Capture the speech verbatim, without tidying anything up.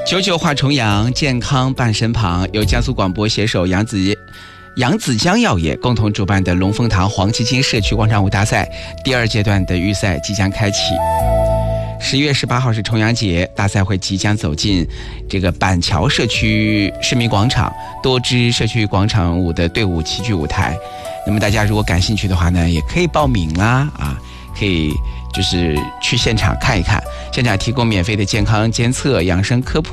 九九话重阳，健康伴身旁，由江苏广播携手扬子扬子江药业共同主办的龙凤堂黄基金社区广场舞大赛第二阶段的预赛即将开启。十一月十八号是重阳节，大赛会即将走进这个板桥社区市民广场，多支社区广场舞的队伍齐聚舞台。那么大家如果感兴趣的话呢，也可以报名啦啊，可以就是去现场看一看，现场提供免费的健康监测、养生科普。